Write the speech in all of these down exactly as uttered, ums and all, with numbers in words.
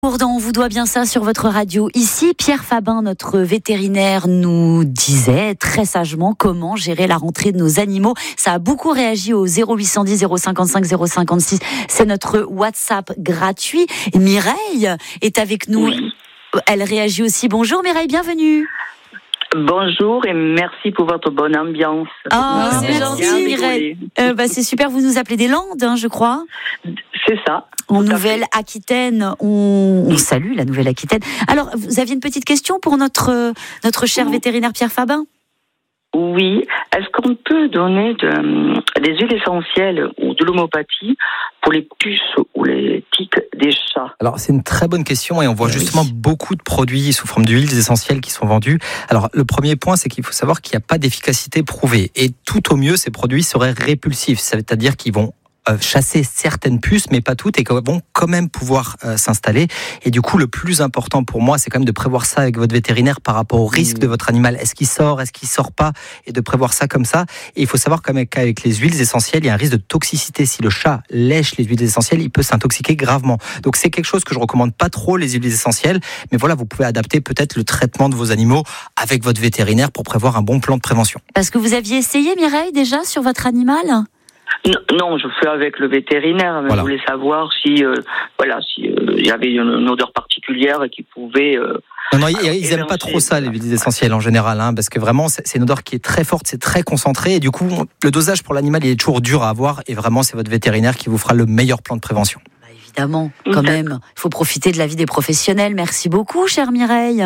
On vous doit bien ça sur votre radio. Ici, Pierre Fabin, notre vétérinaire, nous disait très sagement comment gérer la rentrée de nos animaux. Ça a beaucoup réagi au zéro huit cent dix zéro cinquante-cinq zéro cinquante-six. C'est notre WhatsApp gratuit. Et Mireille est avec nous. Oui. Elle réagit aussi. Bonjour Mireille, bienvenue. Bonjour et merci pour votre bonne ambiance. Ah, c'est Merci, gentil Mireille. Euh, bah, c'est super, vous nous appelez des Landes, hein, je crois. C'est ça. En Nouvelle-Aquitaine, on, on salue la Nouvelle-Aquitaine. Alors, vous aviez une petite question pour notre, notre cher Oui. vétérinaire Pierre Fabin ? Oui. Est-ce qu'on peut donner de, des huiles essentielles ou de l'homéopathie pour les puces ou les tiques des chats ? Alors, c'est une très bonne question et on voit Oui. justement beaucoup de produits sous forme d'huiles essentielles qui sont vendus. Alors, le premier point, c'est qu'il faut savoir qu'il n'y a pas d'efficacité prouvée et tout au mieux, ces produits seraient répulsifs, c'est-à-dire qu'ils vont Euh, chasser certaines puces, mais pas toutes, et qui vont quand même pouvoir euh, s'installer. Et du coup, le plus important pour moi, c'est quand même de prévoir ça avec votre vétérinaire par rapport au risque de votre animal. Est-ce qu'il sort, est-ce qu'il sort pas, et de prévoir ça comme ça. Et il faut savoir quand même qu'avec les huiles essentielles, il y a un risque de toxicité. Si le chat lèche les huiles essentielles, il peut s'intoxiquer gravement. Donc c'est quelque chose que je recommande pas trop, les huiles essentielles. Mais voilà, vous pouvez adapter peut-être le traitement de vos animaux avec votre vétérinaire pour prévoir un bon plan de prévention. Parce que vous aviez essayé, Mireille, déjà sur votre animal ? Non, non, je fais avec le vétérinaire, mais Voilà. je voulais savoir si, euh, voilà, si euh, il y avait une, une odeur particulière qui pouvait. Euh, Non, non, ils, Alors, ils aiment pas éventuer, trop ça, les huiles essentielles en général, hein, parce que vraiment, c'est, c'est une odeur qui est très forte, c'est très concentré, et du coup, le dosage pour l'animal, il est toujours dur à avoir, et vraiment, c'est votre vétérinaire qui vous fera le meilleur plan de prévention. Bah, évidemment, quand D'accord. même. Il faut profiter de la vie des professionnels. Merci beaucoup, chère Mireille.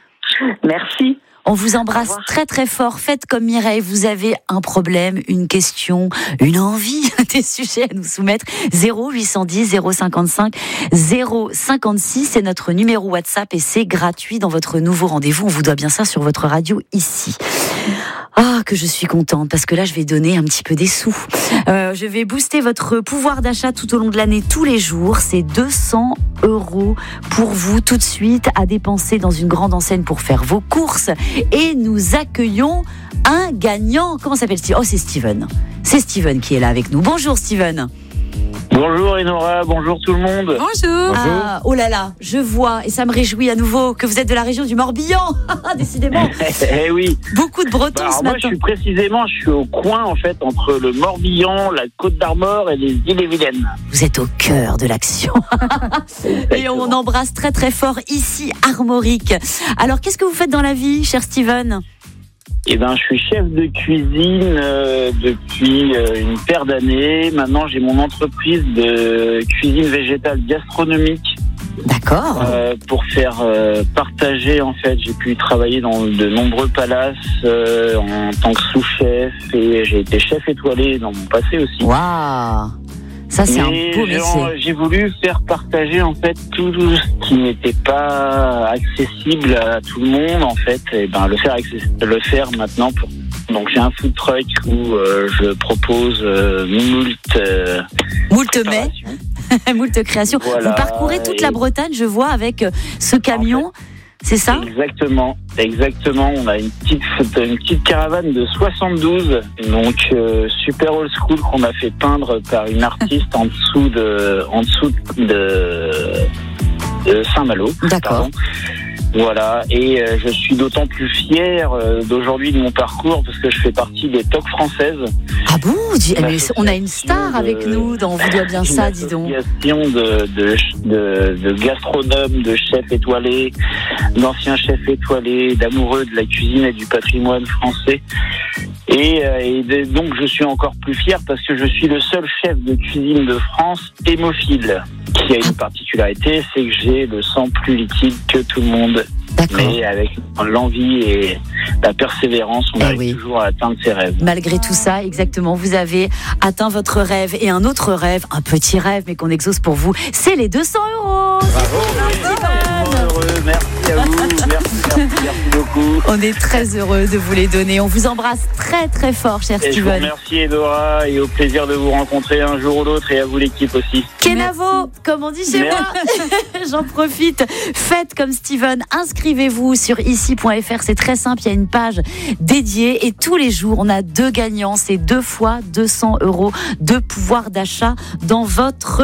Merci. On vous Au embrasse revoir. très très fort. Faites comme Mireille, vous avez un problème, une question, une envie, des sujets à nous soumettre. zéro huit cent dix zéro cinquante-cinq zéro cinquante-six, c'est notre numéro WhatsApp et c'est gratuit dans votre nouveau rendez-vous. On vous doit bien ça sur votre radio ici. Ah, que je suis contente, parce que là, je vais donner un petit peu des sous. Euh, je vais booster votre pouvoir d'achat tout au long de l'année, tous les jours. C'est deux cents euros pour vous, tout de suite, à dépenser dans une grande enseigne pour faire vos courses. Et nous accueillons un gagnant. Comment s'appelle Steven ? Oh, c'est Steven. C'est Steven qui est là avec nous. Bonjour, Steven. Bonjour Enora, bonjour tout le monde. Bonjour. Ah, oh là là, je vois, et ça me réjouit à nouveau, que vous êtes de la région du Morbihan. Décidément, Eh oui. beaucoup de Bretons Alors ce moi matin. je suis précisément, je suis au coin en fait entre le Morbihan, la Côte d'Armor et les Îles-et-Vilaine. Vous êtes au cœur de l'action. Et on embrasse très très fort ici Armorique. Alors, qu'est-ce que vous faites dans la vie, cher Steven ? Eh ben je suis chef de cuisine euh, depuis euh, une paire d'années. Maintenant j'ai mon entreprise de cuisine végétale gastronomique. D'accord. Euh, pour faire euh, partager, en fait, j'ai pu travailler dans de nombreux palaces euh, en tant que sous-chef et j'ai été chef étoilé dans mon passé aussi. Waouh. Ça, c'est un Mais beau j'ai- métier. j'ai voulu faire partager en fait tout ce qui n'était pas accessible à tout le monde en fait, et ben le faire access- le faire maintenant pour. Donc j'ai un food truck où euh, je propose euh, moult euh, Moult mets, préparations. moult créations. Voilà, Vous parcourez toute et- la Bretagne, je vois, avec euh, ce camion. C'est ça ? Exactement, exactement. On a une petite, une petite caravane de soixante-douze, donc euh, super old school qu'on a fait peindre par une artiste en dessous de, en dessous de, de Saint-Malo. D'accord. Pardon. Voilà, et euh, je suis d'autant plus fier euh, d'aujourd'hui de mon parcours parce que je fais partie des Toques françaises. Ah bon ? Dis- Une mais on a une star association avec de- nous dans On vous doit bien ça, dis donc. Une association de, de, de, de gastronomes, de chefs étoilés, d'anciens chefs étoilés, d'amoureux de la cuisine et du patrimoine français. Et, euh, et de- donc je suis encore plus fier parce que je suis le seul chef de cuisine de France hémophile, qui a une particularité, c'est que j'ai le sang plus liquide que tout le monde. D'accord. Mais avec l'envie et la persévérance, on Eh arrive oui. toujours à atteindre ses rêves. Malgré tout ça, exactement, vous avez atteint votre rêve et un autre rêve, un petit rêve, mais qu'on exauce pour vous, c'est les deux cents euros. Bravo, oui, heureux, merci à vous, merci, merci, merci beaucoup. On est très heureux de vous les donner. On vous embrasse très très fort, cher Et je vous Steven. remercie Edora et au plaisir de vous rencontrer un jour ou l'autre et à vous l'équipe aussi. Kenavo, comme on dit chez Merci. moi. J'en profite. Faites comme Steven. Inscrivez-vous sur ici point f r. C'est très simple. Il y a une page dédiée et tous les jours, on a deux gagnants. C'est deux fois deux cents euros de pouvoir d'achat dans votre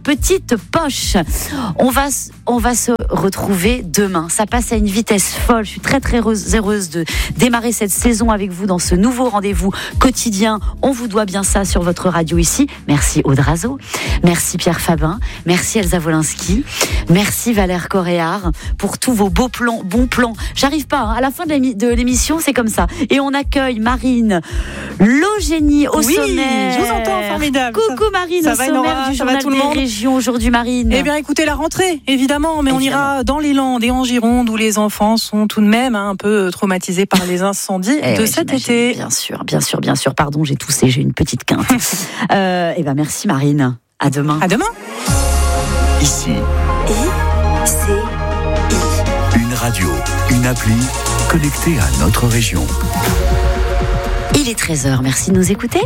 petite poche. On va, on va se retrouver demain. Ça passe à une vitesse folle. Je suis très très heureuse, heureuse de démarrer cette saison avec vous dans ce nouveau rendez-vous quotidien. On vous doit bien ça sur votre radio ici. Merci Aude Razo. Merci Pierre Fabin. Merci Elsa Wolinski. Merci Valère Coréard pour tous vos beaux plans, bons plans. J'arrive pas, hein. À la fin de l'émission, c'est comme ça. Et on accueille Marine Logénie au oui, sommaire. Je vous entends, formidable. Coucou ça, Marine, ça au va, sommaire Nora, du ça va journal tout le des monde régions aujourd'hui, Marine. Eh bien, écoutez, la rentrée, évidemment, mais évidemment. On ira dans les Landes et en Gironde où les enfants sont tout de même hein, un peu traumatisés par les incendies eh de ouais, cet été. Bien sûr, bien sûr, bien sûr. Pardon, j'ai toussé, j'ai une petite quinte. euh, eh ben, merci Marine. À demain. À demain. Ici. I, C, I. Une radio, une appli connectée à notre région. Il est treize heures, merci de nous écouter.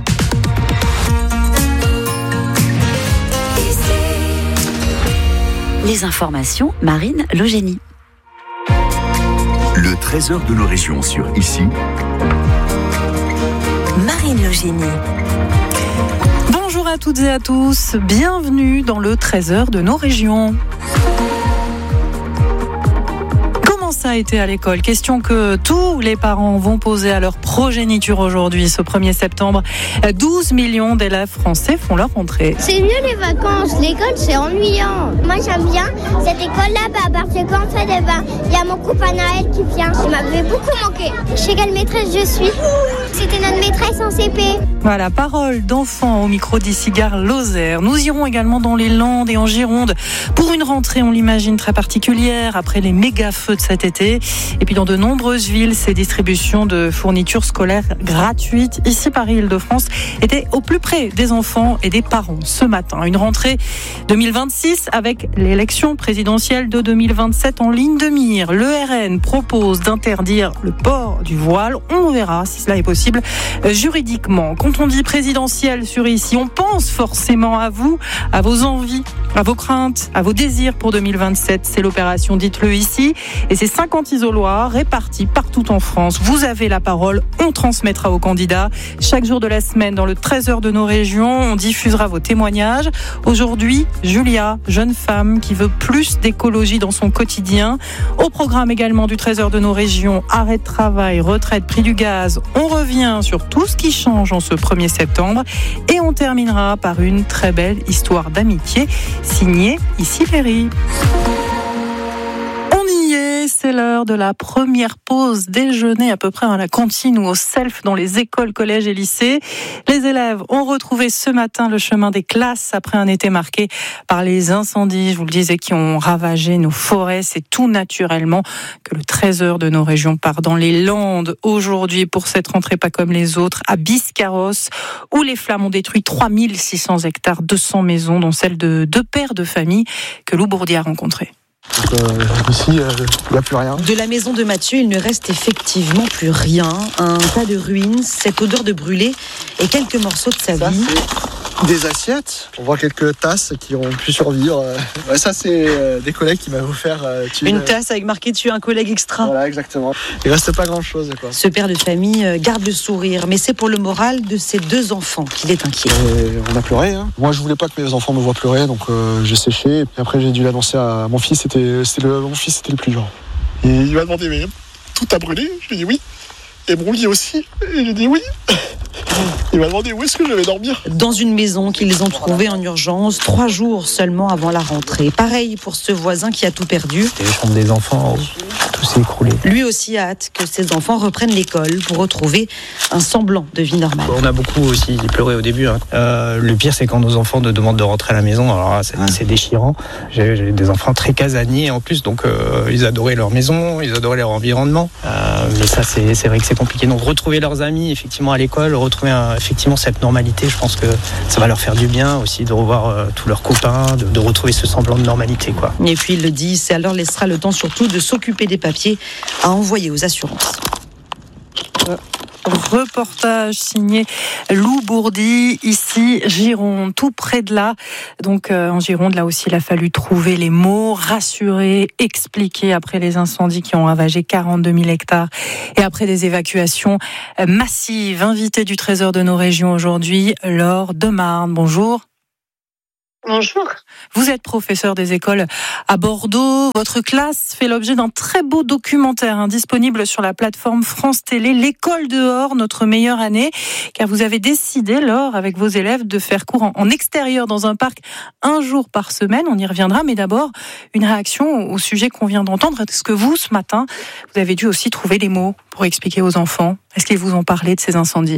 Les informations, Marine Logénie. Le trésor de nos régions sur Ici. Marine Logénie. Bonjour à toutes et à tous, bienvenue dans le trésor de nos régions. Comment ça a été à l'école? Question que tous les parents vont poser à leur progéniture aujourd'hui, ce premier septembre. douze millions d'élèves français font leur entrée. C'est mieux les vacances, l'école c'est ennuyant. Moi j'aime bien cette école-là bah, parce que quand on fait des bains, il y a mon copain Naël qui vient. Ça m'avait beaucoup manqué. Chez quelle maîtresse je suis? C'était notre maîtresse en C P. Voilà, parole d'enfant au micro d'ici Gare Lozère. Nous irons également dans les Landes et en Gironde pour une rentrée, on l'imagine, très particulière après les méga feux de cet été. Et puis dans de nombreuses villes, ces distributions de fournitures scolaires gratuites, ici par Île-de-France, étaient au plus près des enfants et des parents ce matin. Une rentrée deux mille vingt-six avec l'élection présidentielle de deux mille vingt-sept en ligne de mire. Le R N propose d'interdire le port du voile. On verra si cela est possible juridiquement. Quand on dit présidentielle sur Ici, on pense forcément à vous, à vos envies, à vos craintes, à vos désirs pour deux mille vingt-sept. C'est l'opération Dites-le Ici. Et c'est cinquante isoloirs répartis partout en France. Vous avez la parole, on transmettra aux candidats. Chaque jour de la semaine, dans le trésor de nos régions, on diffusera vos témoignages. Aujourd'hui, Julia, jeune femme qui veut plus d'écologie dans son quotidien. Au programme également du trésor de nos régions, arrêt de travail, retraite, prix du gaz. On revient sur tout ce qui change en ce premier septembre. Et on terminera par une très belle histoire d'amitié signée Ici Ferry. C'est l'heure de la première pause déjeuner à peu près à la cantine ou au self dans les écoles, collèges et lycées. Les élèves ont retrouvé ce matin le chemin des classes après un été marqué par les incendies, je vous le disais, qui ont ravagé nos forêts. C'est tout naturellement que le trésor de nos régions part dans les Landes aujourd'hui pour cette rentrée pas comme les autres, à Biscarrosse, où les flammes ont détruit trois mille six cents hectares, deux cents maisons, dont celle de deux pères de famille que Lou Bourdi a rencontrés. Donc, euh, ici, il euh, n'y a plus rien. De la maison de Mathieu, il ne reste effectivement plus rien. Un tas de ruines, cette odeur de brûlé et quelques morceaux de sa ça, vie. Des assiettes, on voit quelques tasses qui ont pu survivre. Ouais, ça, c'est euh, des collègues qui m'avaient offert. Euh, tu, Une euh... tasse avec marqué dessus un collègue extra. Voilà, exactement. Il reste pas grand-chose, quoi. Ce père de famille garde le sourire, mais c'est pour le moral de ses deux enfants qu'il est inquiet. Et on a pleuré. Hein. Moi, je voulais pas que mes enfants me voient pleurer, donc euh, j'ai séché. Et puis après, j'ai dû l'annoncer à mon fils. C'était, c'était le, mon fils, c'était le plus genre. Et il m'a demandé, mais tout a brûlé? Je lui ai dit oui. Et mon lit aussi? Et j'ai dit oui. Il m'a demandé où est-ce que je vais dormir. Dans une maison qu'ils ont trouvée en urgence, trois jours seulement avant la rentrée. Pareil pour ce voisin qui a tout perdu. Les chambres des enfants, tout s'est écroulé. Lui aussi a hâte que ses enfants reprennent l'école pour retrouver un semblant de vie normale. On a beaucoup aussi pleuré au début. Hein. Euh, le pire, c'est quand nos enfants nous demandent de rentrer à la maison. Alors là, c'est, c'est déchirant. J'ai, j'ai des enfants très casaniers en plus, donc euh, ils adoraient leur maison, ils adoraient leur environnement. Euh, mais ça, c'est, c'est vrai que c'est compliqué. Donc retrouver leurs amis, effectivement, à l'école, retrouver un, effectivement cette normalité, je pense que ça va leur faire du bien aussi de revoir euh, tous leurs copains, de, de retrouver ce semblant de normalité, quoi. Et puis il le dit, ça leur laissera le temps surtout de s'occuper des papiers à envoyer aux assurances. Reportage signé Lou Bourdi, ici Gironde, tout près de là. Donc euh, en Gironde, là aussi, il a fallu trouver les mots, rassurer, expliquer après les incendies qui ont ravagé quarante-deux mille hectares et après des évacuations massives. Invité du trésor de nos régions aujourd'hui, Laure de Marne. Bonjour. Bonjour. Vous êtes professeur des écoles à Bordeaux. Votre classe fait l'objet d'un très beau documentaire hein, disponible sur la plateforme France Télé, L'école dehors, notre meilleure année. Car vous avez décidé, Laure, avec vos élèves, de faire cours en, en extérieur dans un parc un jour par semaine. On y reviendra, mais d'abord, une réaction au sujet qu'on vient d'entendre. Est-ce que vous, ce matin, vous avez dû aussi trouver les mots pour expliquer aux enfants? Est-ce qu'ils vous ont parlé de ces incendies?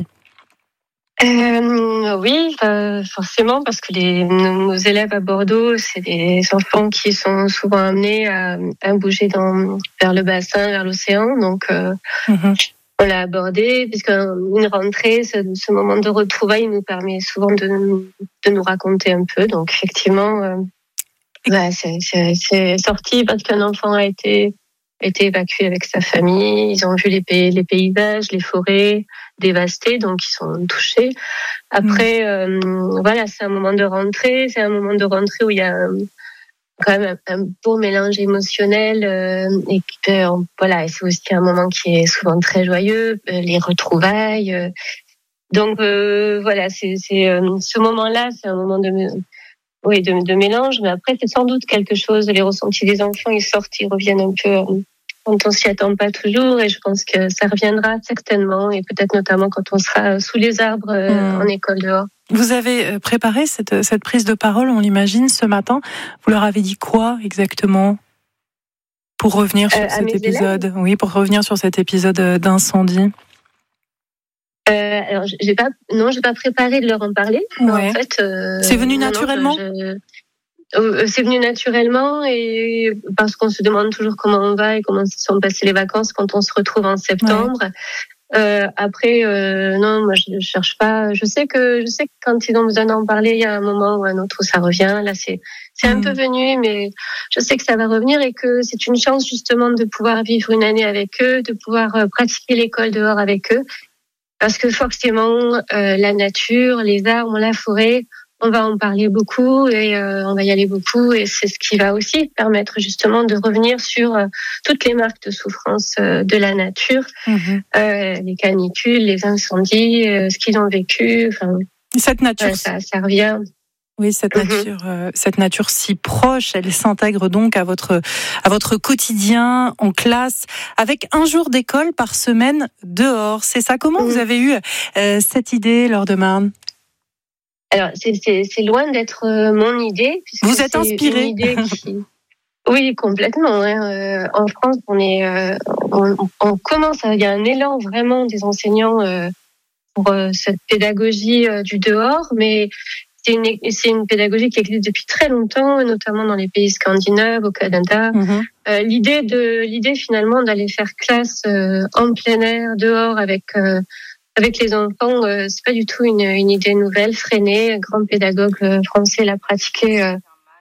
Euh, oui, euh, forcément, parce que les, nos, nos élèves à Bordeaux, c'est des enfants qui sont souvent amenés à, à bouger dans, vers le bassin, vers l'océan. Donc, euh, mm-hmm. on l'a abordé, puisqu'une rentrée, ce, ce moment de retrouvailles nous permet souvent de, de nous raconter un peu. Donc, effectivement, euh, bah, c'est, c'est, c'est sorti parce qu'un enfant a été, a été évacué avec sa famille. Ils ont vu les, pays, les paysages, les forêts dévastés, donc ils sont touchés. Après, mmh. euh, voilà, c'est un moment de rentrée, c'est un moment de rentrée où il y a un, quand même un, un beau mélange émotionnel euh, et euh, voilà, c'est aussi un moment qui est souvent très joyeux, euh, les retrouvailles. Euh, donc euh, voilà, c'est, c'est euh, ce moment-là, c'est un moment de oui de, de mélange, mais après c'est sans doute quelque chose. Les ressentis des enfants, ils sortent, ils reviennent un peu. Euh, quand on s'y attend pas toujours, et je pense que ça reviendra certainement, et peut-être notamment quand on sera sous les arbres euh, mmh. en école dehors. Vous avez préparé cette, cette prise de parole, on l'imagine, ce matin. Vous leur avez dit quoi exactement pour revenir sur euh, cet épisode élèves. Oui, pour revenir sur cet épisode d'incendie. Euh, alors, j'ai pas, non, j'ai pas préparé de leur en parler. Ouais. En fait, euh, c'est venu naturellement. Non, je, je... C'est venu naturellement et parce qu'on se demande toujours comment on va et comment se sont passées les vacances quand on se retrouve en septembre. Ouais. Euh, après, euh, non, moi je cherche pas. Je sais que je sais que quand ils ont besoin d'en parler, il y a un moment ou un autre où ça revient. Là, c'est c'est mmh. un peu venu, mais je sais que ça va revenir et que c'est une chance justement de pouvoir vivre une année avec eux, de pouvoir pratiquer l'école dehors avec eux, parce que forcément, euh, la nature, les arbres, la forêt. On va en parler beaucoup et euh, on va y aller beaucoup et c'est ce qui va aussi permettre justement de revenir sur euh, toutes les marques de souffrance euh, de la nature, mmh. euh, les canicules, les incendies, euh, ce qu'ils ont vécu. Enfin, cette nature, euh, ça, ça revient. Oui, cette mmh. nature, euh, cette nature si proche, elle s'intègre donc à votre à votre quotidien en classe, avec un jour d'école par semaine dehors. C'est ça. Comment mmh. vous avez eu euh, cette idée, Laure de Marne? Alors, c'est, c'est, c'est loin d'être euh, mon idée. Vous êtes inspirée. Qui... Oui, complètement. Hein. Euh, en France, on est, euh, on, on commence. Il y a un élan vraiment des enseignants euh, pour euh, cette pédagogie euh, du dehors, mais c'est une, c'est une pédagogie qui existe depuis très longtemps, notamment dans les pays scandinaves, au Canada. Mm-hmm. Euh, l'idée de, l'idée finalement d'aller faire classe euh, en plein air, dehors, avec euh, Avec les enfants, euh, c'est pas du tout une, une idée nouvelle. Freinet, un grand pédagogue euh, français, l'a pratiqué euh,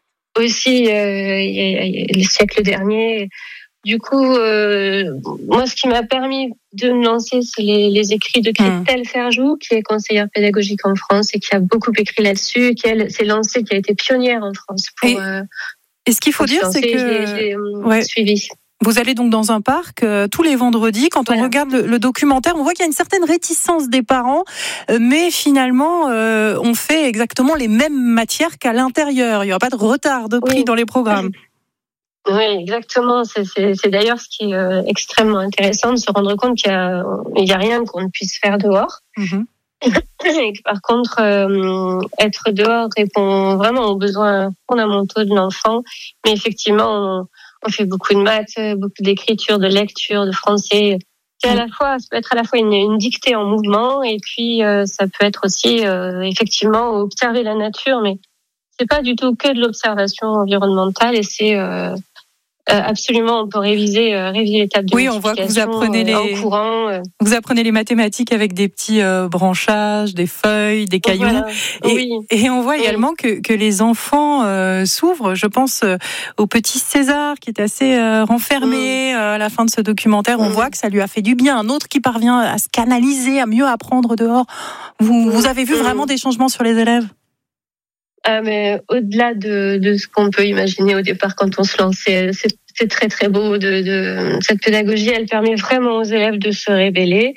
aussi euh, y a, le siècle dernier. Du coup, euh, moi, ce qui m'a permis de me lancer, c'est les, les écrits de Christelle mmh. Ferjou, qui est conseillère pédagogique en France et qui a beaucoup écrit là-dessus, qui elle, s'est lancée, qui a été pionnière en France. Pour, et, euh, et ce qu'il faut dire, c'est que j'ai, j'ai ouais. suivi. Vous allez donc dans un parc euh, tous les vendredis. Quand voilà. on regarde le, le documentaire, on voit qu'il y a une certaine réticence des parents, euh, mais finalement, euh, on fait exactement les mêmes matières qu'à l'intérieur. Il n'y aura pas de retard de prix oui. dans les programmes. Oui, exactement. C'est, c'est, c'est d'ailleurs ce qui est euh, extrêmement intéressant de se rendre compte qu'il y a, il y a rien qu'on ne puisse faire dehors. Mm-hmm. Et que, par contre, euh, être dehors répond vraiment aux besoins fondamentaux de l'enfant. Mais effectivement, on, on fait beaucoup de maths, beaucoup d'écriture, de lecture, de français. C'est à la fois, ça peut être à la fois une, une dictée en mouvement, et puis euh, ça peut être aussi euh, effectivement observer la nature, mais c'est pas du tout que de l'observation environnementale, et c'est euh, Euh, absolument, on peut réviser, euh, réviser les tables de oui, on voit que vous apprenez les en courant. Euh. Vous apprenez les mathématiques avec des petits euh, branchages, des feuilles, des cailloux. Voilà. Et, oui. et on voit également oui. que que les enfants euh, s'ouvrent. Je pense euh, au petit César qui est assez euh, renfermé mmh. euh, à la fin de ce documentaire. On mmh. voit que ça lui a fait du bien. Un autre qui parvient à se canaliser, à mieux apprendre dehors. Vous mmh. vous avez vu mmh. vraiment des changements sur les élèves? Ah, mais au-delà de, de ce qu'on peut imaginer au départ quand on se lance, c'est, c'est, c'est très très beau. De, de, cette pédagogie, elle permet vraiment aux élèves de se révéler.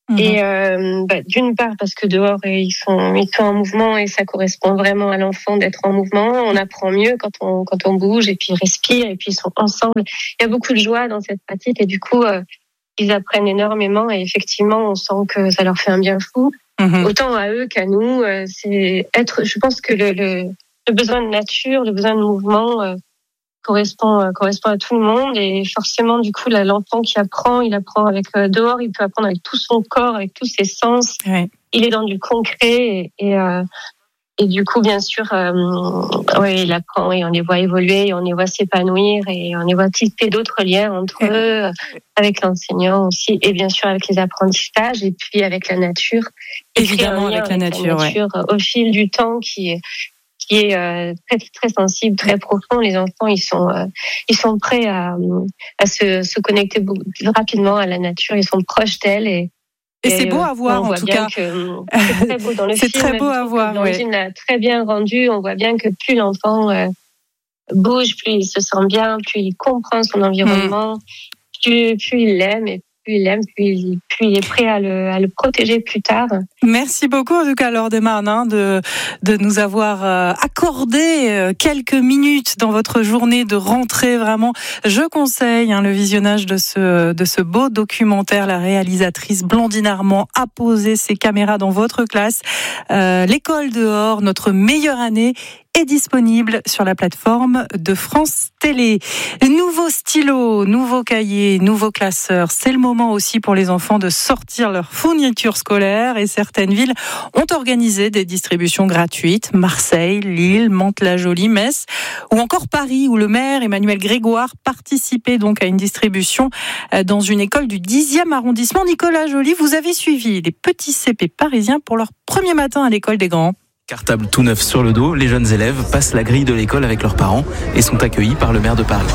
Mmh. Et euh, bah, d'une part parce que dehors ils sont ils sont en mouvement et ça correspond vraiment à l'enfant d'être en mouvement. On apprend mieux quand on quand on bouge et puis respire et puis ils sont ensemble. Il y a beaucoup de joie dans cette pratique et du coup euh, ils apprennent énormément et effectivement on sent que ça leur fait un bien fou. Mmh. Autant à eux qu'à nous. Euh, c'est être. Je pense que le, le le besoin de nature, le besoin de mouvement euh, correspond euh, correspond à tout le monde et forcément du coup là, l'enfant qui apprend, il apprend avec euh, dehors, il peut apprendre avec tout son corps, avec tous ses sens. Ouais. Il est dans du concret et et, euh, et du coup bien sûr, euh, ouais, il apprend et on les voit évoluer, on les voit s'épanouir et on les voit tisser d'autres liens entre ouais. eux, avec l'enseignant aussi et bien sûr avec les apprentissages et puis avec la nature. Évidemment avec la nature, la nature ouais. Au fil du temps qui est qui est euh, très très sensible, très profond. Les enfants, ils sont euh, ils sont prêts à à se se connecter rapidement à la nature. Ils sont proches d'elle et et, et c'est beau à voir en tout cas. Que, c'est très beau dans le c'est film. très beau à voir. L'origine l'a très bien rendu. On voit bien que plus l'enfant euh, bouge, plus il se sent bien, plus il comprend son environnement, mmh. plus plus il l'aime et plus il l'aime, plus il, plus il est prêt à le, à le protéger plus tard. Merci beaucoup en tout cas Laure Desmarnes hein, de, de nous avoir euh, accordé euh, quelques minutes dans votre journée de rentrée. Vraiment, je conseille hein, le visionnage de ce, de ce beau documentaire. La réalisatrice Blandine Armand a posé ses caméras dans votre classe. Euh, L'école dehors, notre meilleure année, est disponible sur la plateforme de France Télé. Nouveau stylo, nouveau cahier, nouveau classeur. C'est le moment aussi pour les enfants de sortir leur fourniture scolaire et certaines villes ont organisé des distributions gratuites. Marseille, Lille, Mantes-la-Jolie, Metz ou encore Paris où le maire Emmanuel Grégoire participait donc à une distribution dans une école du dixième arrondissement. Nicolas Joly, vous avez suivi les petits C P parisiens pour leur premier matin à l'école des grands. Cartable tout neuf sur le dos, les jeunes élèves passent la grille de l'école avec leurs parents et sont accueillis par le maire de Paris.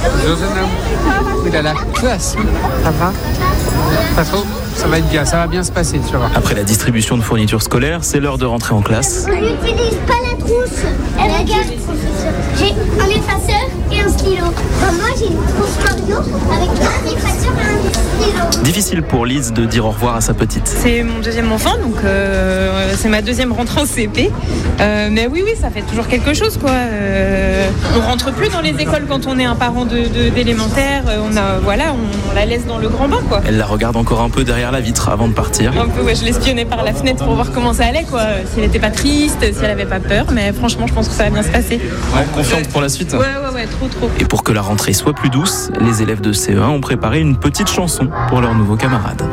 Il a la classe. Ça va ? Pas trop. Ça va être bien, ça va bien se passer, tu vois. Après la distribution de fournitures scolaires, c'est l'heure de rentrer en classe. On n'utilise pas la trousse. Elle regarde. J'ai un effaceur et un stylo. Enfin, moi, j'ai une trousse Mario avec un effaceur et un stylo. Difficile pour Lise de dire au revoir à sa petite. C'est mon deuxième enfant, donc euh, c'est ma deuxième rentrée en C P. Euh, mais oui, oui, ça fait toujours quelque chose, quoi. Euh, on rentre plus dans les écoles quand on est un parent de, de, d'élémentaire. On a, voilà, on, on la laisse dans le grand bain, quoi. Elle la regarde encore un peu derrière la vitre avant de partir. Un peu, ouais, je l'espionnais par la fenêtre pour voir comment ça allait, quoi. Si elle n'était pas triste, si elle n'avait pas peur, mais franchement, je pense que ça va bien se passer. Ouais, confiante pour la suite. Ouais, ouais, ouais, trop, trop. Et pour que la rentrée soit plus douce, les élèves de C E un ont préparé une petite chanson pour leurs nouveaux camarades.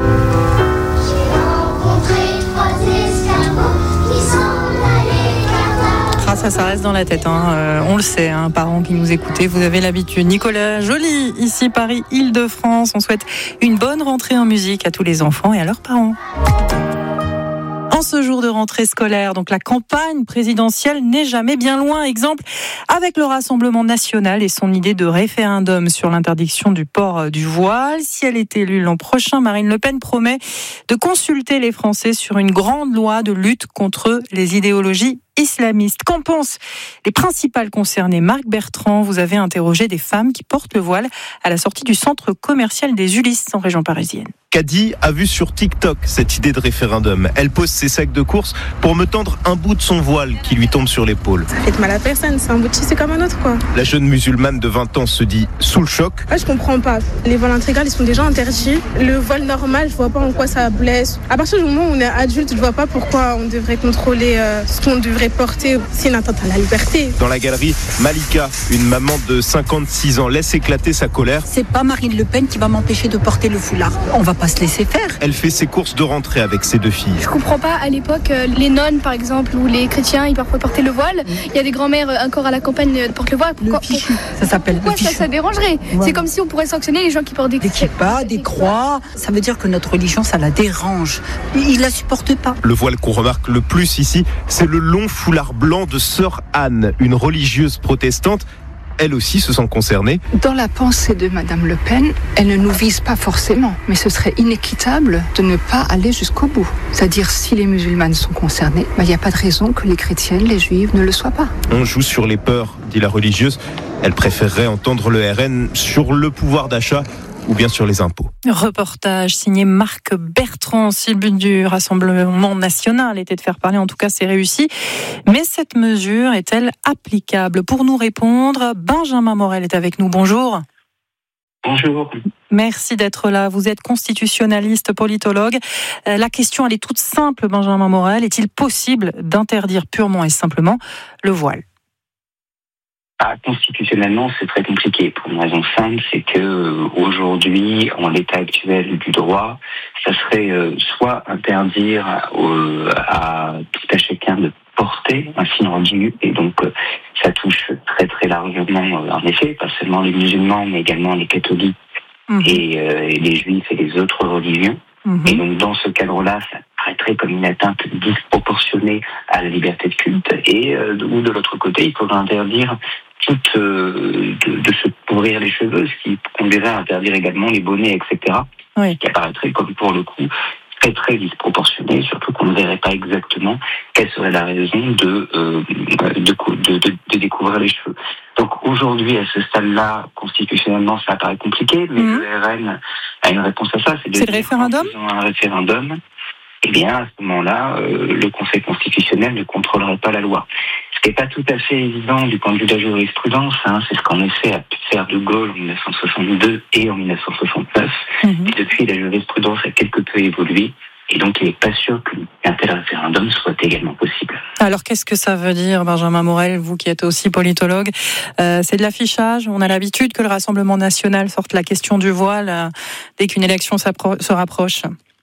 Ah, ça, ça reste dans la tête. Hein. Euh, on le sait, hein, parents qui nous écoutez, vous avez l'habitude. Nicolas Joly, ici Paris, Île-de-France. On souhaite une bonne rentrée en musique à tous les enfants et à leurs parents. En ce jour de rentrée scolaire, donc la campagne présidentielle n'est jamais bien loin. Exemple avec le Rassemblement national et son idée de référendum sur l'interdiction du port du voile. Si elle est élue l'an prochain, Marine Le Pen promet de consulter les Français sur une grande loi de lutte contre les idéologies islamistes. Qu'en pensent les principales concernées? Marc Bertrand, vous avez interrogé des femmes qui portent le voile à la sortie du centre commercial des Ulysses en région parisienne. Caddy a vu sur TikTok cette idée de référendum. Elle pose ses sacs de course pour me tendre un bout de son voile qui lui tombe sur l'épaule. Ça fait de mal à personne, c'est un bout de tissu comme un autre, quoi. La jeune musulmane de vingt ans se dit sous le choc. Ah, je comprends pas. Les voiles intégrales, ils sont déjà interdits. Le voile normal, je vois pas en quoi ça blesse. À partir du moment où on est adulte, je vois pas pourquoi on devrait contrôler euh, ce qu'on devrait porter. C'est une atteinte à la liberté. Dans la galerie, Malika, une maman de cinquante-six ans, laisse éclater sa colère. C'est pas Marine Le Pen qui va m'empêcher de porter le foulard. On va pas se laisser faire. Elle fait ses courses de rentrée avec ses deux filles. Je comprends pas, à l'époque, les nonnes par exemple, ou les chrétiens, ils peuvent porter le voile. Il y a des grands-mères encore à la campagne portent le voile. Pourquoi, le fichu, ça s'appelle pourquoi le fichu. ça, ça dérangerait ouais. C'est comme si on pourrait sanctionner les gens qui portent des, des kippas, des croix. Ça veut dire que notre religion, ça la dérange. Ils la supportent pas. Le voile qu'on remarque le plus ici, c'est le long foulard blanc de sœur Anne, une religieuse protestante. Elle aussi se sent concernée. Dans la pensée de Madame Le Pen, elle ne nous vise pas forcément, mais ce serait inéquitable de ne pas aller jusqu'au bout. C'est-à-dire, si les musulmanes sont concernées, il n'y a pas de raison que les chrétiennes, les juives ne le soient pas. On joue sur les peurs, dit la religieuse. Elle préférerait entendre le R N sur le pouvoir d'achat ou bien sur les impôts. Reportage signé Marc Bertrand. Si le but du Rassemblement national était de faire parler, en tout cas c'est réussi. Mais cette mesure est-elle applicable? Pour nous répondre, Benjamin Morel est avec nous. Bonjour. Bonjour. Merci d'être là. Vous êtes constitutionnaliste, politologue. Euh, la question, elle est toute simple, Benjamin Morel. Est-il possible d'interdire purement et simplement le voile? Ah, constitutionnellement, c'est très compliqué pour une raison simple, c'est que euh, aujourd'hui, en l'état actuel du droit, ça serait euh, soit interdire euh, à tout à chacun de porter un signe religieux, et donc euh, ça touche très très largement, euh, en effet, pas seulement les musulmans, mais également les catholiques mmh. et, euh, et les juifs et les autres religions. Mmh. Et donc dans ce cadre-là, ça paraîtrait comme une atteinte disproportionnée à la liberté de culte, et euh, ou de l'autre côté, il faudrait interdire toute, euh, de, de se couvrir les cheveux, ce qui conduirait à interdire également les bonnets, et cetera. Oui. Ce qui apparaîtrait comme pour le coup très très disproportionné, surtout qu'on ne verrait pas exactement quelle serait la raison de, euh, de, de, de, de découvrir les cheveux. Donc aujourd'hui, à ce stade-là, constitutionnellement, ça paraît compliqué, mais mmh. le R N a une réponse à ça. C'est, de c'est le référendum un référendum. Eh bien, à ce moment-là, euh, le Conseil constitutionnel ne contrôlerait pas la loi. Ce qui n'est pas tout à fait évident du point de vue de la jurisprudence, hein, c'est ce qu'en effet a pu faire De Gaulle en dix-neuf cent soixante-deux et en dix-neuf cent soixante-neuf. Mmh. Et depuis, la jurisprudence a quelque peu évolué. Et donc, il n'est pas sûr qu'un tel référendum soit également possible. Alors, qu'est-ce que ça veut dire, Benjamin Morel, vous qui êtes aussi politologue? euh, C'est de l'affichage. On a l'habitude que le Rassemblement national sorte la question du voile euh, dès qu'une élection se rapproche.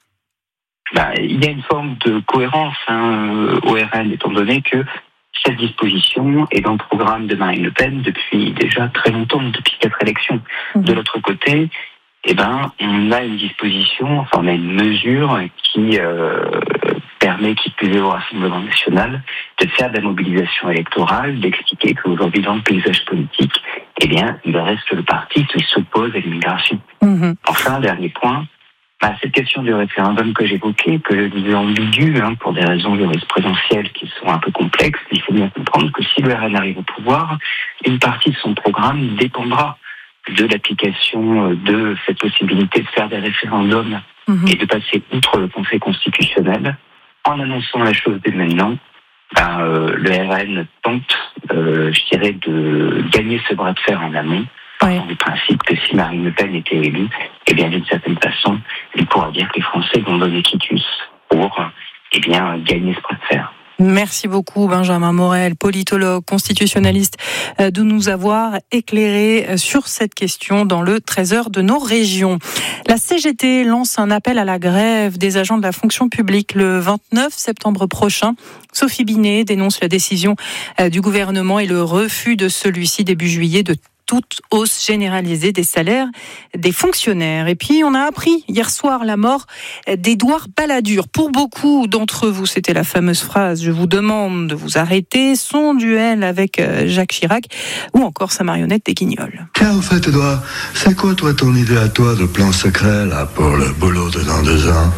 Bah, il y a une forme de cohérence hein, au R N, étant donné que cette disposition est dans le programme de Marine Le Pen depuis déjà très longtemps, depuis quatre élections. Mmh. De l'autre côté, eh ben, on a une disposition, enfin on a une mesure qui euh, permet, qui plaisait au Rassemblement national, de faire de la mobilisation électorale, d'expliquer qu'aujourd'hui dans le paysage politique, eh bien, il reste le parti qui s'oppose à l'immigration. Mmh. Enfin, dernier point. Bah, cette question du référendum que j'évoquais, que je disais ambiguë, hein, pour des raisons jurisprudentielles qui sont un peu complexes, il faut bien comprendre que si le R N arrive au pouvoir, une partie de son programme dépendra de l'application de cette possibilité de faire des référendums mmh. et de passer outre le Conseil constitutionnel. En annonçant la chose dès maintenant, bah, euh, le R N tente, euh, je dirais, de gagner ce bras de fer en amont. Partant oui. du principe que si Marine Le Pen était élue, eh bien d'une certaine façon, il pourra dire que les Français vont donner quitus pour eh bien, gagner ce bras de fer. Merci beaucoup Benjamin Morel, politologue, constitutionnaliste, de nous avoir éclairé sur cette question dans le treize heures de nos régions. La C G T lance un appel à la grève des agents de la fonction publique le vingt-neuf septembre prochain. Sophie Binet dénonce la décision du gouvernement et le refus de celui-ci début juillet de toute hausse généralisée des salaires des fonctionnaires. Et puis, on a appris hier soir la mort d'Édouard Balladur. Pour beaucoup d'entre vous, c'était la fameuse phrase « Je vous demande de vous arrêter », son duel avec Jacques Chirac ou encore sa marionnette des Guignols. Tiens, au fait, Édouard, c'est quoi, toi, ton idée à toi de plan secret, là, pour le boulot de dans deux ans?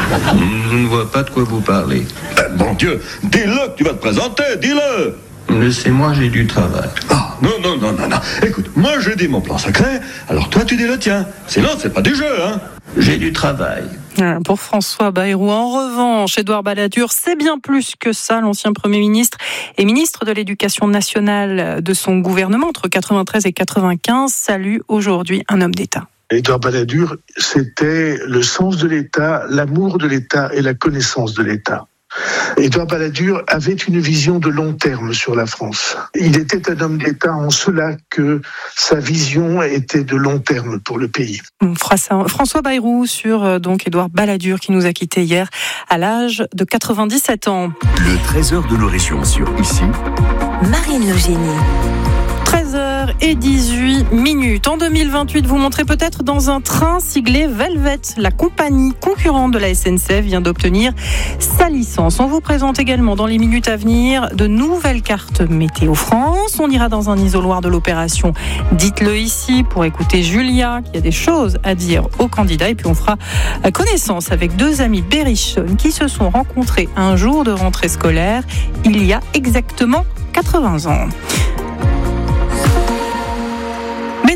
Je ne vois pas de quoi vous parlez. Ben, bon Dieu, dis-le que tu vas te présenter, dis-le! Laissez-moi, j'ai du travail. Ah, non, non, non, non, non. Écoute, moi je dis mon plan secret, alors toi tu dis le tien. Sinon, c'est pas du jeu, hein. J'ai du travail. Pour François Bayrou, en revanche, Édouard Balladur, c'est bien plus que ça. L'ancien Premier ministre et ministre de l'Éducation nationale de son gouvernement entre quatre-vingt-treize et quatre-vingt-quinze salue aujourd'hui un homme d'État. Édouard Balladur, c'était le sens de l'État, l'amour de l'État et la connaissance de l'État. Édouard Balladur avait une vision de long terme sur la France. Il était un homme d'État en cela que sa vision était de long terme pour le pays. François Bayrou sur donc Édouard Balladur qui nous a quittés hier à l'âge de quatre-vingt-dix-sept ans. Le treize heures de nos régions sur Ici, Marine Le Génie. treize heures dix-huit minutes. En deux mille vingt-huit, vous montrez peut-être dans un train siglé Velvet. La compagnie concurrente de la S N C F vient d'obtenir sa licence. On vous présente également dans les minutes à venir de nouvelles cartes Météo France. On ira dans un isoloir de l'opération Dites-le ici pour écouter Julia qui a des choses à dire aux candidats. Et puis on fera connaissance avec deux amis berrichonnes qui se sont rencontrés un jour de rentrée scolaire il y a exactement quatre-vingts ans.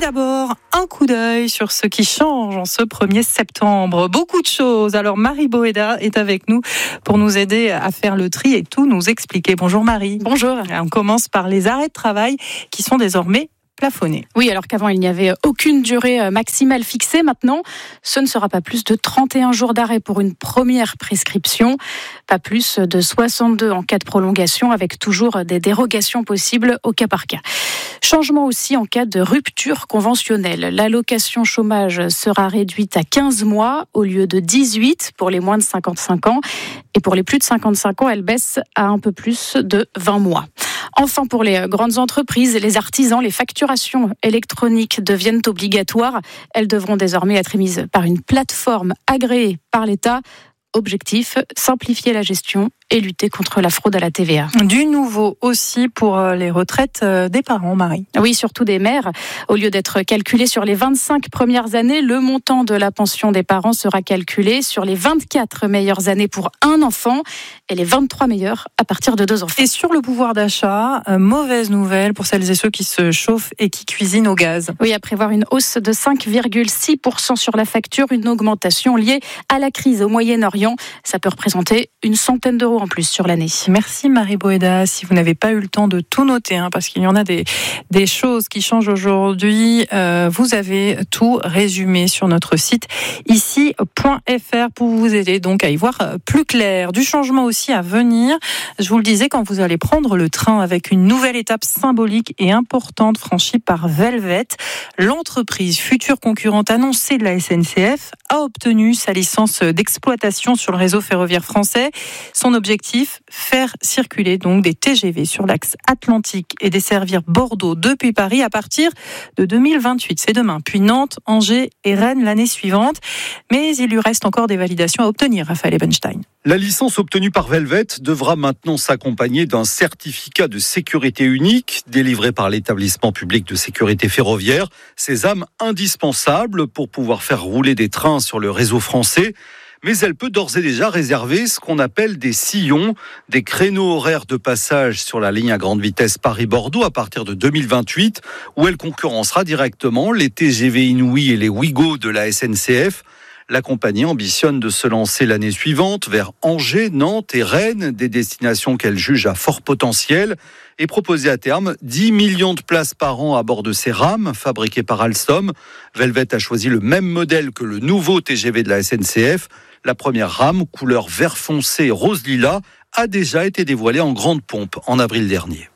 d'abord, un coup d'œil sur ce qui change en ce premier septembre. Beaucoup de choses. Alors Marie Boéda est avec nous pour nous aider à faire le tri et tout nous expliquer. Bonjour Marie. Bonjour. On commence par les arrêts de travail qui sont désormais plafonnés. Oui, alors qu'avant il n'y avait aucune durée maximale fixée. Maintenant, ce ne sera pas plus de trente et un jours d'arrêt pour une première prescription, pas plus de soixante-deux en cas de prolongation, avec toujours des dérogations possibles au cas par cas. Changement aussi en cas de rupture conventionnelle. L'allocation chômage sera réduite à quinze mois au lieu de dix-huit pour les moins de cinquante-cinq ans. Et pour les plus de cinquante-cinq ans, elle baisse à un peu plus de vingt mois. Enfin, pour les grandes entreprises, les artisans, les facturations électroniques deviennent obligatoires. Elles devront désormais être émises par une plateforme agréée par l'État. Objectif, simplifier la gestion et lutter contre la fraude à la T V A. Du nouveau aussi pour les retraites des parents, Marie. Oui, surtout des mères. Au lieu d'être calculé sur les vingt-cinq premières années, le montant de la pension des parents sera calculé sur les vingt-quatre meilleures années pour un enfant et les vingt-trois meilleures à partir de deux enfants. Et sur le pouvoir d'achat, euh, mauvaise nouvelle pour celles et ceux qui se chauffent et qui cuisinent au gaz. Oui, à prévoir une hausse de cinq virgule six pour cent sur la facture, une augmentation liée à la crise au Moyen-Orient. Ça peut représenter une centaine d'euros en plus sur l'année. Merci Marie Boéda. Si vous n'avez pas eu le temps de tout noter, hein, parce qu'il y en a des, des choses qui changent aujourd'hui, euh, vous avez tout résumé sur notre site ici point f r pour vous aider donc à y voir plus clair. Du changement aussi à venir. Je vous le disais, quand vous allez prendre le train avec une nouvelle étape symbolique et importante franchie par Velvet, l'entreprise future concurrente annoncée de la S N C F a obtenu sa licence d'exploitation sur le réseau ferroviaire français. Son objectif, faire circuler donc des T G V sur l'axe Atlantique et desservir Bordeaux depuis Paris à partir de deux mille vingt-huit. C'est demain. Puis Nantes, Angers et Rennes l'année suivante. Mais il lui reste encore des validations à obtenir, Raphaël Ebenstein. La licence obtenue par Velvet devra maintenant s'accompagner d'un certificat de sécurité unique délivré par l'établissement public de sécurité ferroviaire. Sésame indispensable pour pouvoir faire rouler des trains sur le réseau français. Mais elle peut d'ores et déjà réserver ce qu'on appelle des sillons, des créneaux horaires de passage sur la ligne à grande vitesse Paris-Bordeaux à partir de deux mille vingt-huit, où elle concurrencera directement les T G V Inouï et les Ouigo de la S N C F. La compagnie ambitionne de se lancer l'année suivante vers Angers, Nantes et Rennes, des destinations qu'elle juge à fort potentiel, et proposer à terme dix millions de places par an à bord de ces rames fabriquées par Alstom. Velvet a choisi le même modèle que le nouveau T G V de la S N C F. La première rame, couleur vert foncé et rose lilas, a déjà été dévoilée en grande pompe en avril dernier.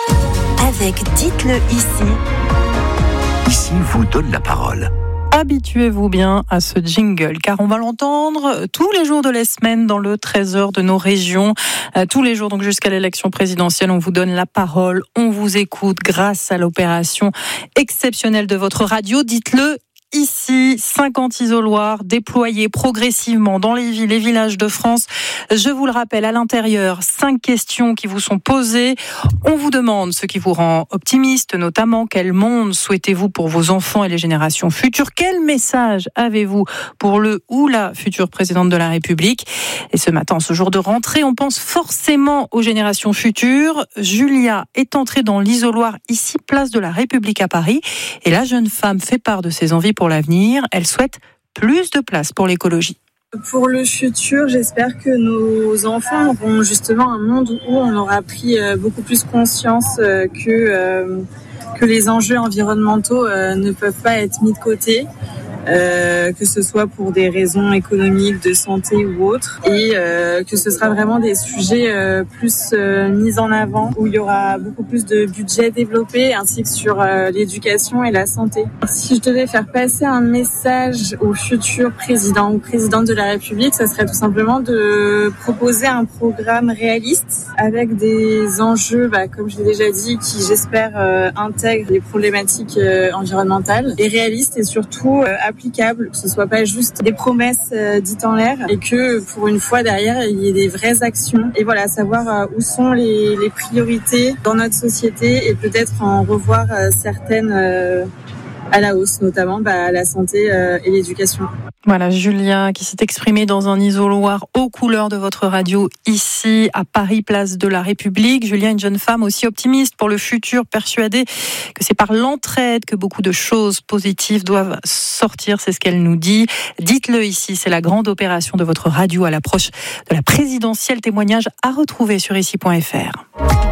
Avec Dites-le ici. Ici vous donne la parole. Habituez-vous bien à ce jingle, car on va l'entendre tous les jours de la semaine dans le trésor de nos régions. Euh, tous les jours, donc jusqu'à l'élection présidentielle, on vous donne la parole, on vous écoute grâce à l'opération exceptionnelle de votre radio. Dites-le ici, cinquante isoloirs déployés progressivement dans les villes et villages de France. Je vous le rappelle, à l'intérieur, cinq questions qui vous sont posées. On vous demande ce qui vous rend optimiste, notamment quel monde souhaitez-vous pour vos enfants et les générations futures? Quel message avez-vous pour le ou la future présidente de la République? Et ce matin, ce jour de rentrée, on pense forcément aux générations futures. Julia est entrée dans l'isoloir ici, place de la République à Paris. Et la jeune femme fait part de ses envies pour l'avenir. Elle souhaite plus de place pour l'écologie. Pour le futur, j'espère que nos enfants auront justement un monde où on aura pris beaucoup plus conscience que, que les enjeux environnementaux ne peuvent pas être mis de côté. Euh, que ce soit pour des raisons économiques, de santé ou autres, et euh, que ce sera vraiment des sujets euh, plus euh, mis en avant, où il y aura beaucoup plus de budget développé, ainsi que sur euh, l'éducation et la santé. Si je devais faire passer un message au futur président ou présidente de la République, ça serait tout simplement de proposer un programme réaliste, avec des enjeux, bah, comme je l'ai déjà dit, qui j'espère euh, intègrent les problématiques euh, environnementales, et réalistes et surtout euh, applicable, que ce soit pas juste des promesses euh, dites en l'air, et que pour une fois derrière il y ait des vraies actions, et voilà, savoir euh, où sont les, les priorités dans notre société, et peut-être en revoir euh, certaines euh, à la hausse, notamment bah, la santé euh, et l'éducation. Voilà, Julia qui s'est exprimée dans un isoloir aux couleurs de votre radio ici à Paris, place de la République. Julia, une jeune femme aussi optimiste pour le futur, persuadée que c'est par l'entraide que beaucoup de choses positives doivent sortir, c'est ce qu'elle nous dit. Dites-le ici, c'est la grande opération de votre radio à l'approche de la présidentielle. Témoignage à retrouver sur ici point f r.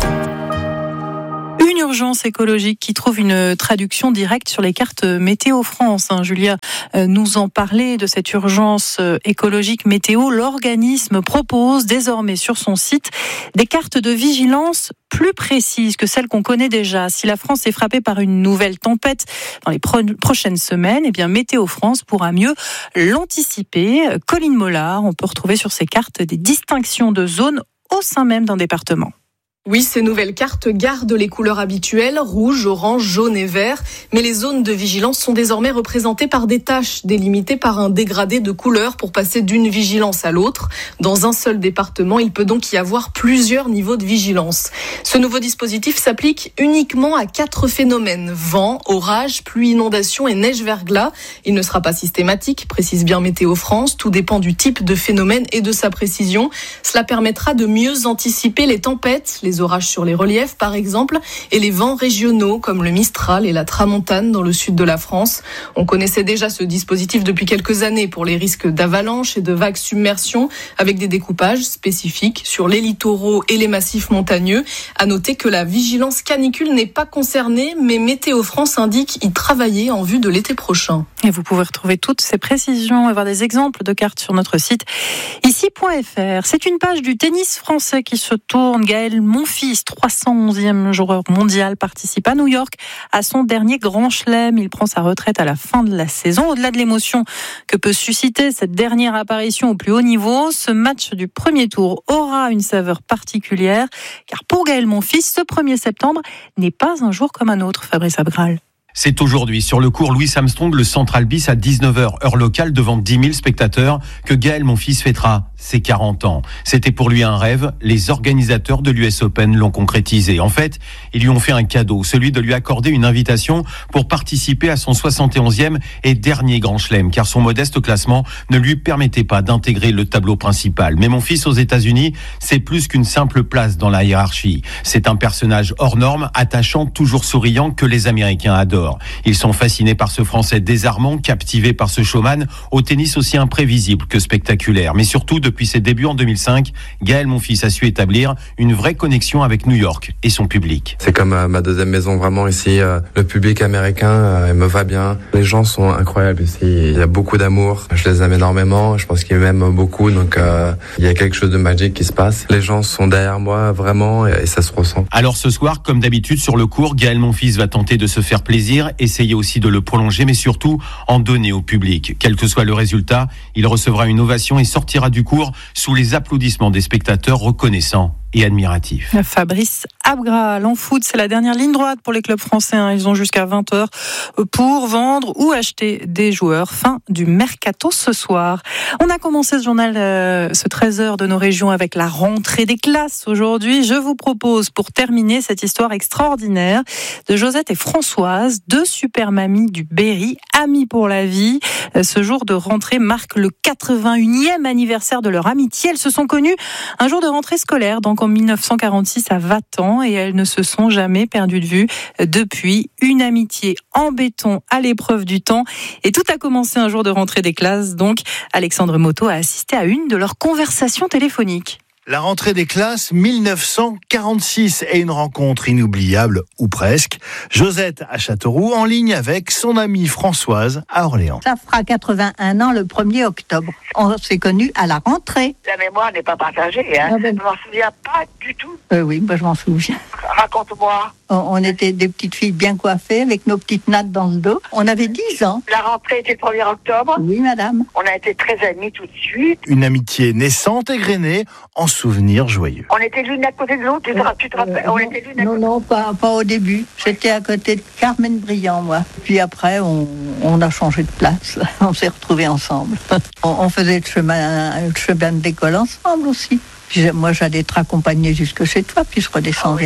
Une urgence écologique qui trouve une traduction directe sur les cartes Météo France. Hein, Julia nous en parlait de cette urgence écologique météo. L'organisme propose désormais sur son site des cartes de vigilance plus précises que celles qu'on connaît déjà. Si la France est frappée par une nouvelle tempête dans les pro- prochaines semaines, eh bien Météo France pourra mieux l'anticiper. Colline Mollard, on peut retrouver sur ces cartes des distinctions de zones au sein même d'un département. Oui, ces nouvelles cartes gardent les couleurs habituelles, rouge, orange, jaune et vert, mais les zones de vigilance sont désormais représentées par des taches délimitées par un dégradé de couleurs pour passer d'une vigilance à l'autre. Dans un seul département, il peut donc y avoir plusieurs niveaux de vigilance. Ce nouveau dispositif s'applique uniquement à quatre phénomènes: vent, orage, pluie, inondation et neige-verglas. Il ne sera pas systématique, précise bien Météo France. Tout dépend du type de phénomène et de sa précision. Cela permettra de mieux anticiper les tempêtes, les orages sur les reliefs par exemple, et les vents régionaux comme le Mistral et la Tramontane dans le sud de la France. On connaissait déjà ce dispositif depuis quelques années pour les risques d'avalanche et de vagues submersion, avec des découpages spécifiques sur les littoraux et les massifs montagneux. À noter que la vigilance canicule n'est pas concernée, mais Météo France indique y travailler en vue de l'été prochain. Et vous pouvez retrouver toutes ces précisions et voir des exemples de cartes sur notre site ici point f r. C'est une page du tennis français qui se tourne. Gaël Monfils, trois cent onzième joueur mondial, participe à New York à son dernier grand chelem. Il prend sa retraite à la fin de la saison. Au-delà de l'émotion que peut susciter cette dernière apparition au plus haut niveau, ce match du premier tour aura une saveur particulière, car pour Gaël Monfils, ce premier septembre n'est pas un jour comme un autre. Fabrice Abgral. C'est aujourd'hui, sur le cours Louis Armstrong, le Central Bis à dix-neuf heures, heure locale, devant dix mille spectateurs, que Gaël Monfils fêtera ses quarante ans. C'était pour lui un rêve. Les organisateurs de l'U S Open l'ont concrétisé. En fait, ils lui ont fait un cadeau, celui de lui accorder une invitation pour participer à son soixante et onzième et dernier grand chelem, car son modeste classement ne lui permettait pas d'intégrer le tableau principal. Mais Monfils aux États-Unis, c'est plus qu'une simple place dans la hiérarchie. C'est un personnage hors norme, attachant, toujours souriant, que les Américains adorent. Ils sont fascinés par ce Français désarmant, captivés par ce showman, au tennis aussi imprévisible que spectaculaire. Mais surtout, depuis ses débuts en deux mille cinq, Gaël Monfils a su établir une vraie connexion avec New York et son public. C'est comme euh, ma deuxième maison vraiment ici. Euh, le public américain euh, me va bien. Les gens sont incroyables ici. Il y a beaucoup d'amour. Je les aime énormément. Je pense qu'ils m'aiment beaucoup. Donc euh, il y a quelque chose de magique qui se passe. Les gens sont derrière moi vraiment et, et ça se ressent. Alors ce soir, comme d'habitude sur le court, Gaël Monfils va tenter de se faire plaisir, essayer aussi de le prolonger, mais surtout en donner au public. Quel que soit le résultat, il recevra une ovation et sortira du cours sous les applaudissements des spectateurs reconnaissants et admiratif. Fabrice Abgral. En foot, c'est la dernière ligne droite pour les clubs français. Ils ont jusqu'à vingt heures pour vendre ou acheter des joueurs. Fin du mercato ce soir. On a commencé ce journal, euh, ce treize heures de nos régions avec la rentrée des classes. Aujourd'hui, je vous propose, pour terminer, cette histoire extraordinaire de Josette et Françoise, deux super mamies du Berry, amies pour la vie. Ce jour de rentrée marque le quatre-vingt-unième anniversaire de leur amitié. Elles se sont connues un jour de rentrée scolaire, donc en mille neuf cent quarante-six à Vatan, et elles ne se sont jamais perdues de vue depuis. Une amitié en béton à l'épreuve du temps. Et tout a commencé un jour de rentrée des classes. Donc, Alexandre Moto a assisté à une de leurs conversations téléphoniques. La rentrée des classes mille neuf cent quarante-six est une rencontre inoubliable, ou presque. Josette à Châteauroux, en ligne avec son amie Françoise à Orléans. Ça fera quatre-vingt-un ans le premier octobre. On s'est connus à la rentrée. La mémoire n'est pas partagée, hein. Ah ben... Je ne m'en souviens pas du tout. Euh, oui, bah, je m'en souviens. Raconte-moi. On, on était des petites filles bien coiffées, avec nos petites nattes dans le dos. On avait dix ans. La rentrée était le premier octobre. Oui, madame. On a été très amis tout de suite. Une amitié naissante et grainée en souvenirs joyeux. On était l'une à côté de l'autre, tu, euh, tu te rappelles euh, On était l'une à Non, côté. non, pas, pas au début. J'étais à côté de Carmen Briand, moi. Puis après, on, on a changé de place. On s'est retrouvés ensemble. on, on faisait le chemin, le chemin d'école ensemble aussi. Puis moi, j'allais te raccompagner jusque chez toi, puis je redescendais ah, oui. après.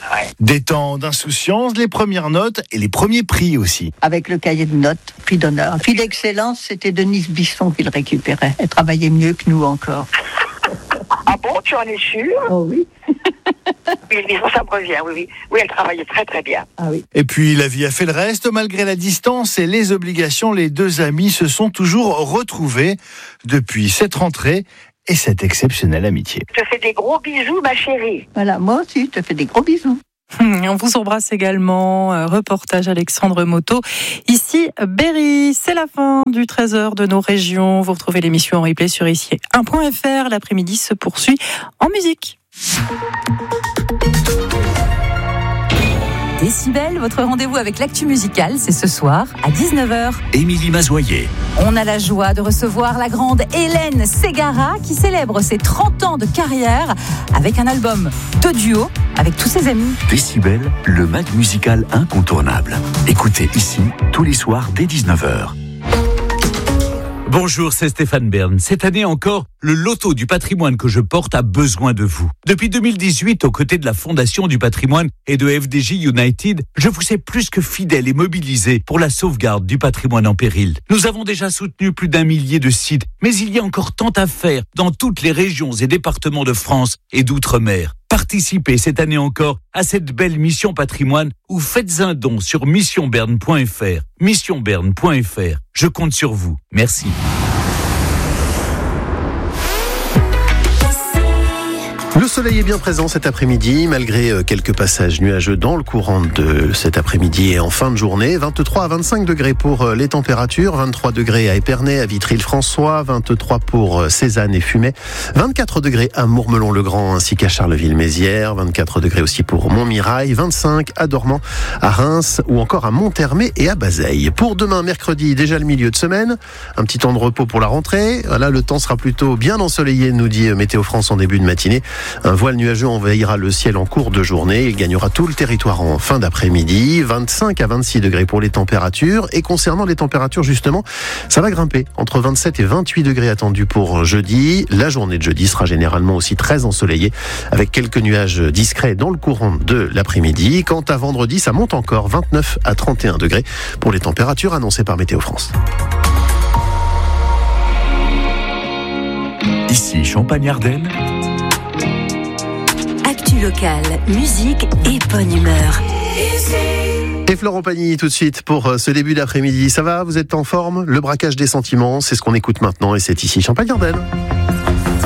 Ouais. Des temps d'insouciance, les premières notes et les premiers prix aussi. Avec le cahier de notes, prix d'honneur. Prix d'excellence, c'était Denise Bisson qui le récupérait. Elle travaillait mieux que nous encore. Ah bon, tu en es sûr? Oh oui. Oui, ça me revient, oui, oui. Oui, elle travaillait très très bien. Ah oui. Et puis la vie a fait le reste, malgré la distance et les obligations, les deux amis se sont toujours retrouvés depuis cette rentrée et cette exceptionnelle amitié. Je te fais des gros bisous, ma chérie. Voilà, moi aussi, je te fais des gros bisous. On vous embrasse également. Euh, reportage Alexandre Moto. Ici, Berry. C'est la fin du treize heures de nos régions. Vous retrouvez l'émission en replay sur ici un point f r. L'après-midi se poursuit en musique. Décibel, votre rendez-vous avec l'actu musicale, c'est ce soir à dix-neuf heures. Émilie Mazoyer. On a la joie de recevoir la grande Hélène Ségara qui célèbre ses trente ans de carrière avec un album de duo avec tous ses amis. Décibel, le mag musical incontournable. Écoutez ici tous les soirs dès dix-neuf heures. Bonjour, c'est Stéphane Bern. Cette année encore, le loto du patrimoine que je porte a besoin de vous. Depuis deux mille dix-huit, aux côtés de la Fondation du patrimoine et de F D J United, je vous sais plus que fidèle et mobilisé pour la sauvegarde du patrimoine en péril. Nous avons déjà soutenu plus d'un millier de sites, mais il y a encore tant à faire dans toutes les régions et départements de France et d'outre-mer. Participez cette année encore à cette belle mission patrimoine ou faites un don sur mission berne point f r. mission berne point f r. Je compte sur vous. Merci. Le soleil est bien présent cet après-midi, malgré quelques passages nuageux dans le courant de cet après-midi et en fin de journée. vingt-trois à vingt-cinq degrés pour les températures, vingt-trois degrés à Épernay, à Vitry-le-François, vingt-trois pour Cézanne et Fumay, vingt-quatre degrés à Mourmelon-le-Grand ainsi qu'à Charleville-Mézières, vingt-quatre degrés aussi pour Montmirail, vingt-cinq à Dormans, à Reims ou encore à Monthermé et à Bazeilles. Pour demain, mercredi, déjà le milieu de semaine, un petit temps de repos pour la rentrée. Là, le temps sera plutôt bien ensoleillé, nous dit Météo France en début de matinée. Un voile nuageux envahira le ciel en cours de journée. Il gagnera tout le territoire en fin d'après-midi. vingt-cinq à vingt-six degrés pour les températures. Et concernant les températures, justement, ça va grimper. Entre vingt-sept et vingt-huit degrés attendus pour jeudi. La journée de jeudi sera généralement aussi très ensoleillée, avec quelques nuages discrets dans le courant de l'après-midi. Quant à vendredi, ça monte encore, vingt-neuf à trente et un degrés pour les températures annoncées par Météo France. Ici, Champagne-Ardenne. Actu locale, musique et bonne humeur. Et Florent Pagny tout de suite pour ce début d'après-midi. Ça va? Vous êtes en forme? Le braquage des sentiments, c'est ce qu'on écoute maintenant et c'est ici Champagne-Ardenne.